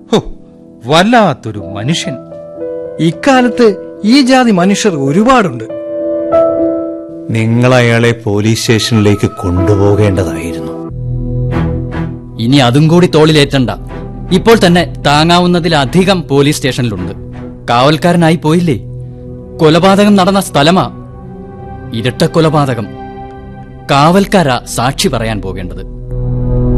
വല്ലാത്തൊരു മനുഷ്യൻ. ഇക്കാലത്ത് ഈ ജാതി മനുഷ്യർ ഒരുപാടുണ്ട്. നിങ്ങൾ അയാളെ പോലീസ് സ്റ്റേഷനിലേക്ക് കൊണ്ടുപോകേണ്ടതായിരുന്നു. ഇനി അതും കൂടി തോളിലേറ്റണ്ട. ഇപ്പോൾ തന്നെ താങ്ങാവുന്നതിലധികം പോലീസ് സ്റ്റേഷനിലുണ്ട്. കാവൽക്കാരനായി പോയില്ലേ? കൊലപാതകം നടന്ന സ്ഥലമാ. ഇരട്ട കൊലപാതകം. കാവൽക്കാരാ സാക്ഷി പറയാൻ പോകേണ്ടത്.